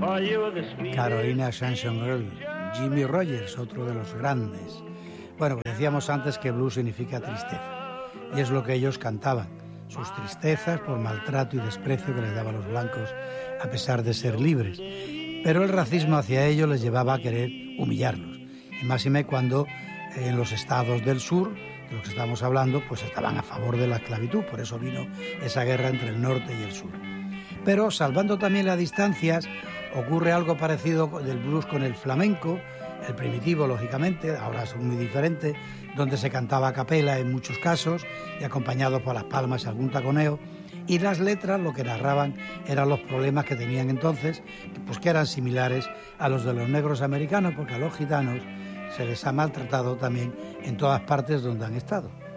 Carolina Samson Earl, Jimmy Rogers, otro de los grandes. Bueno, pues decíamos antes que blues significa tristeza, y es lo que ellos cantaban, sus tristezas por maltrato y desprecio que les daban los blancos a pesar de ser libres. Pero el racismo hacia ellos les llevaba a querer humillarlos, y máxime cuando en los estados del sur, de los que estamos hablando, pues estaban a favor de la esclavitud, por eso vino esa guerra entre el norte y el sur. Pero salvando también las distancias, ocurre algo parecido del blues con el flamenco, el primitivo lógicamente, ahora es muy diferente, donde se cantaba a capela en muchos casos y acompañado por las palmas y algún taconeo, y las letras lo que narraban eran los problemas que tenían entonces, pues que eran similares a los de los negros americanos, porque a los gitanos se les ha maltratado también en todas partes donde han estado.